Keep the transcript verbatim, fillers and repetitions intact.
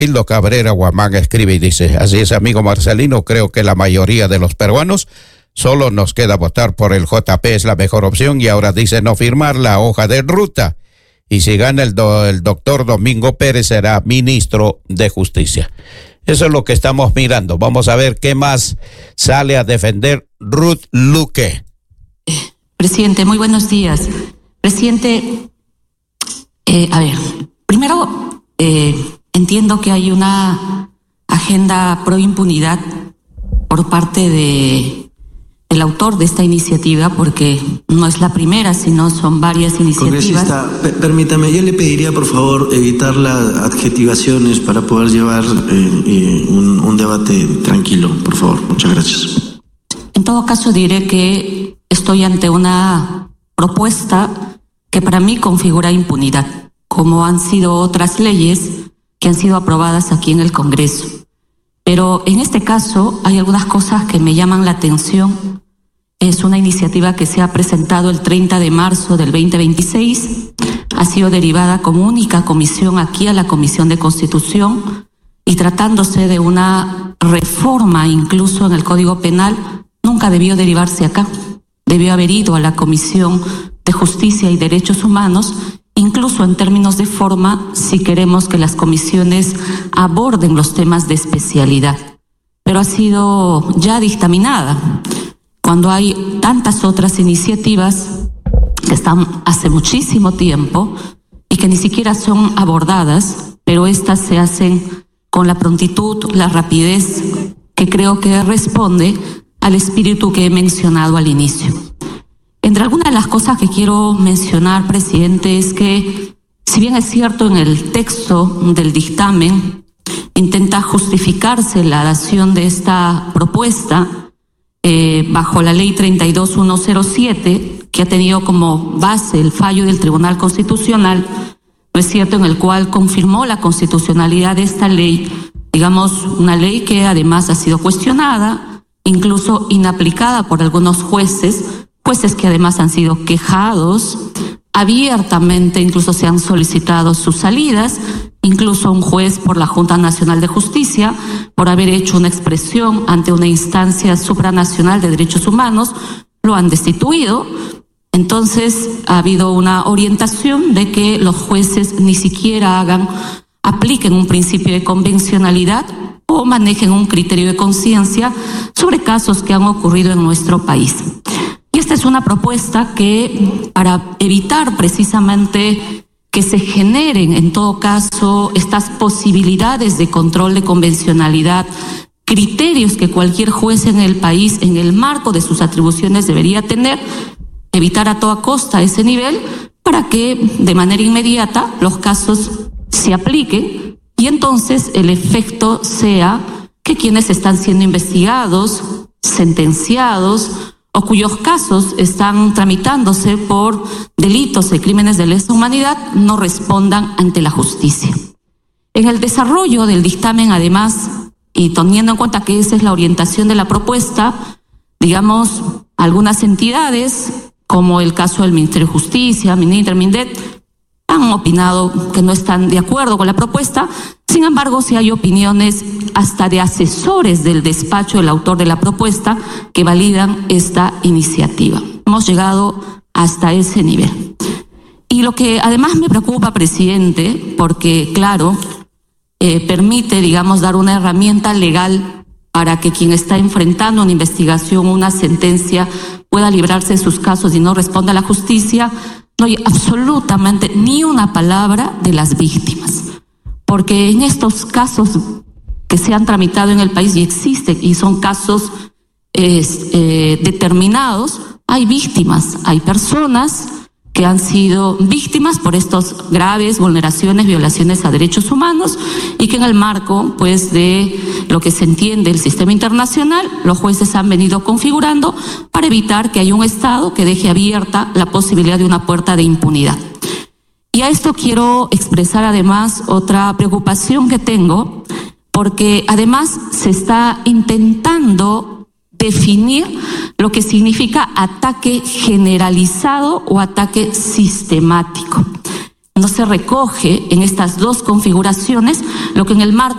Hildo Cabrera Guamán escribe y dice, así es, amigo Marcelino, creo que la mayoría de los peruanos solo nos queda votar por el J P, es la mejor opción, y ahora dice no firmar la hoja de ruta. Y si gana el, do, el doctor Domingo Pérez, será ministro de Justicia. Eso es lo que estamos mirando. Vamos a ver qué más sale a defender Ruth Luque. Presidente, muy buenos días. Presidente, eh, a ver, primero eh, entiendo que hay una agenda pro impunidad por parte de el autor de esta iniciativa, porque no es la primera, sino son varias iniciativas. Congresista, permítame, yo le pediría por favor evitar las adjetivaciones para poder llevar eh, eh, un, un debate tranquilo, por favor. Muchas gracias. En todo caso diré que estoy ante una propuesta que para mí configura impunidad, como han sido otras leyes que han sido aprobadas aquí en el Congreso. Pero en este caso hay algunas cosas que me llaman la atención. Es una iniciativa que se ha presentado el treinta de marzo del veinte veintiséis, ha sido derivada como única comisión aquí a la Comisión de Constitución, y tratándose de una reforma incluso en el Código Penal, nunca debió derivarse acá. Debió haber ido a la Comisión de Justicia y Derechos Humanos, incluso en términos de forma, si queremos que las comisiones aborden los temas de especialidad. Pero ha sido ya dictaminada, cuando hay tantas otras iniciativas que están hace muchísimo tiempo y que ni siquiera son abordadas, pero estas se hacen con la prontitud, la rapidez que creo que responde al espíritu que he mencionado al inicio. Entre algunas de las cosas que quiero mencionar, presidente, es que, si bien es cierto en el texto del dictamen intenta justificarse la dación de esta propuesta eh, bajo la ley treinta y dos mil ciento siete, que ha tenido como base el fallo del Tribunal Constitucional, no es cierto, en el cual confirmó la constitucionalidad de esta ley, digamos, una ley que además ha sido cuestionada, incluso inaplicada por algunos jueces, jueces que además han sido quejados abiertamente, incluso se han solicitado sus salidas, incluso un juez por la Junta Nacional de Justicia, por haber hecho una expresión ante una instancia supranacional de derechos humanos, lo han destituido. Entonces ha habido una orientación de que los jueces ni siquiera hagan, apliquen un principio de convencionalidad o manejen un criterio de conciencia sobre casos que han ocurrido en nuestro país. Y esta es una propuesta que, para evitar precisamente que se generen en todo caso estas posibilidades de control de convencionalidad, criterios que cualquier juez en el país, en el marco de sus atribuciones, debería tener, evitar a toda costa ese nivel para que de manera inmediata los casos se apliquen y entonces el efecto sea que quienes están siendo investigados, sentenciados o cuyos casos están tramitándose por delitos de crímenes de lesa humanidad no respondan ante la justicia. En el desarrollo del dictamen, además, y teniendo en cuenta que esa es la orientación de la propuesta, digamos, algunas entidades, como el caso del Ministerio de Justicia, MINITER, MINDET, han opinado que no están de acuerdo con la propuesta. Sin embargo, sí hay opiniones hasta de asesores del despacho del autor de la propuesta que validan esta iniciativa. Hemos llegado hasta ese nivel. Y lo que además me preocupa, presidente, porque claro, eh, permite, digamos, dar una herramienta legal para que quien está enfrentando una investigación, una sentencia, pueda librarse de sus casos y no responda a la justicia, no hay absolutamente ni una palabra de las víctimas. Porque en estos casos que se han tramitado en el país y existen, y son casos eh, eh, determinados, hay víctimas, hay personas que han sido víctimas por estas graves vulneraciones, violaciones a derechos humanos, y que en el marco, pues, de lo que se entiende el sistema internacional, los jueces han venido configurando para evitar que haya un Estado que deje abierta la posibilidad de una puerta de impunidad. Y a esto quiero expresar además otra preocupación que tengo, porque además se está intentando definir lo que significa ataque generalizado o ataque sistemático. no se recoge en estas dos configuraciones lo que en el marco